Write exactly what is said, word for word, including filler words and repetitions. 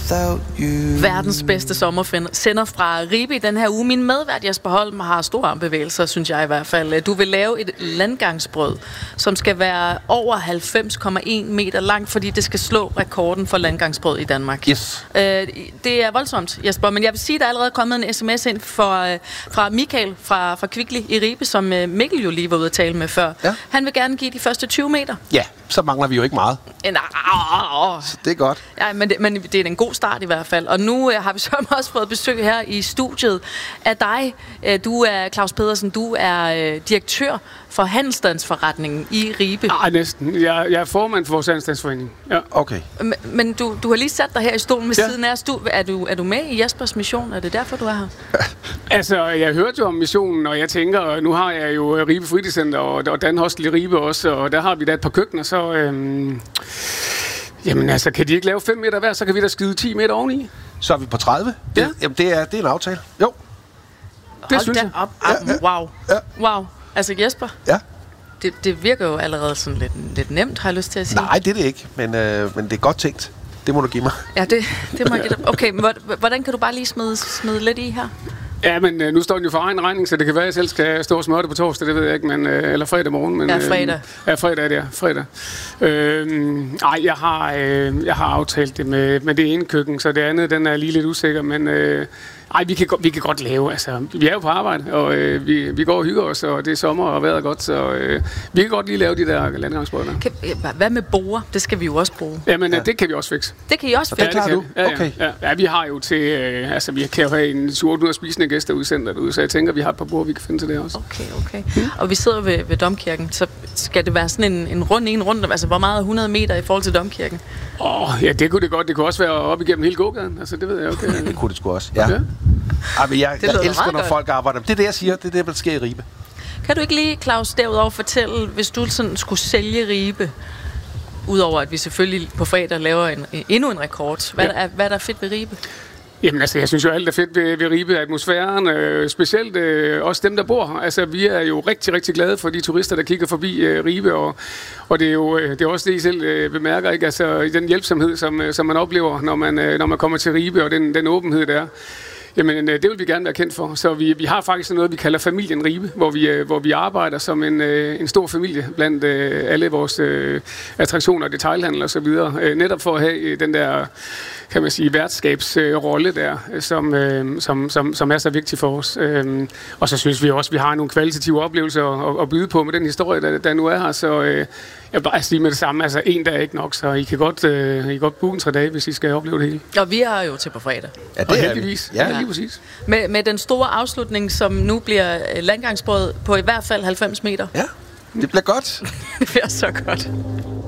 without you. Verdens bedste sommersender fra Ribe i den her uge. Min medvært Jesper Holm har store armbevægelser, synes jeg i hvert fald. Du vil lave et landgangsbrød, som skal være over halvfems komma en meter langt, fordi det skal slå rekorden for landgangsbrød i Danmark. Yes. Øh, det er voldsomt, Jesper, men jeg vil sige, at der er allerede kommet en sms ind for, øh, fra Michael fra, fra Kvickly i Ribe, som øh, Mikkel jo lige var ude at tale med før. Ja. Han vil gerne give de første tyve meter. Ja, så mangler vi jo ikke meget. Øh, nah, så det er godt. Ja, men det, men det er en god start i hvert fald. Og nu øh, har vi så også fået besøg her i studiet af dig. Øh, du er Claus Pedersen, du er øh, direktør for handelsstandsforretningen i Ribe. Nej, næsten. Jeg, jeg er formand for vores handelsstandsforening. Ja. Okay. Men, men du, du har lige sat dig her i stolen ved ja. siden af os. Du, er, du, er du med i Jespers mission? Er det derfor, du er her? Altså, jeg hørte jo om missionen, og jeg tænker, nu har jeg jo Ribe Fritidscenter og, og Dan Hostel i Ribe også, og der har vi da et par køkkener, så... Øhm, jamen altså, kan de ikke lave fem meter hver, så kan vi da skide ti meter oveni. Så er vi på tredive? Ja. Det, jamen, det er, det er en aftale. Jo. Det Hold synes da jeg. op. Ja, ja. Wow. Ja. Wow. Altså Jesper, Ja. det, det virker jo allerede sådan lidt, lidt nemt, har jeg lyst til at sige. Nej, det er det ikke, men, øh, men det er godt tænkt. Det må du give mig. Ja, det, det må jeg give dig. Okay, men hvordan kan du bare lige smide, smide lidt i her? Ja, men øh, nu står den jo for egen regning, så det kan være, at jeg selv skal stå og smøre det på torsdag, det ved jeg ikke, men, øh, eller fredag morgen. Men, Ja, fredag. Øh, ja, fredag er det, ja. Fredag. Øh, ej, jeg har, øh, jeg har aftalt det med, med det ene køkken, så det andet, den er lige lidt usikker, men... Øh, Ej, vi kan, vi kan godt lave, altså, vi er jo på arbejde, og øh, vi, vi går og hygger os, og det er sommer, og vejret er godt, så øh, vi kan godt lige lave de der landgangsbrød der. Kan, hvad med borer? Det skal vi jo også bruge. Jamen, ja. det kan vi også fikse. Det kan I også det fikse? klarer du? Ja, ja, Okay. ja, ja, vi har jo til, øh, altså, vi kan jo have en syv hundrede spisende gæster udsendt derude, så jeg tænker, vi har et par bord, vi kan finde til det også. Okay, okay. Og vi sidder ved, ved Domkirken, så skal det være sådan en, en rund en rundt, altså hvor meget er hundrede meter i forhold til Domkirken? Åh, oh, ja, det kunne det godt. Det kunne også være op igennem hele gågaden, altså, det ved jeg okay. Det kunne det sgu også, ja. Ja. Ej, men jeg, jeg elsker, når godt. folk arbejder. Det er det, jeg siger. Det er det, der sker i Ribe. Kan du ikke lige, Claus, derudover fortælle, hvis du sådan skulle sælge Ribe, udover at vi selvfølgelig på fredag laver en, endnu en rekord, hvad, ja. er, hvad er der fedt ved Ribe? Jamen altså, jeg synes jo alt er fedt ved, ved Ribe, atmosfæren, øh, specielt øh, også dem, der bor her. Altså, vi er jo rigtig, rigtig glade for de turister, der kigger forbi øh, Ribe, og, og det er jo øh, det er også det, I selv øh, bemærker, ikke? Altså, den hjælpsomhed, som, øh, som man oplever, når man, øh, når man kommer til Ribe, og den, den åbenhed, der er. Jamen, det vil vi gerne være kendt for. Så vi, vi har faktisk noget, vi kalder familien Ribe, hvor vi, hvor vi arbejder som en, en stor familie blandt alle vores attraktioner, detailhandel og så videre. Netop for at have den der, kan man sige, værtskabsrolle der, som, som, som, som er så vigtig for os. Og så synes vi også, at vi har nogle kvalitative oplevelser at, at byde på med den historie, der, der nu er her. Så jeg vil bare sige med det samme, altså en dag er ikke nok, så I kan godt, I kan godt booke en tre dage, hvis I skal opleve det hele. Og vi er jo til på fredag. Ja, det og er heldigvis. Ja. Ja, lige præcis. Med, med den store afslutning, som nu bliver landgangsbrød på i hvert fald halvfems meter. Ja, det bliver godt. Det bliver så godt.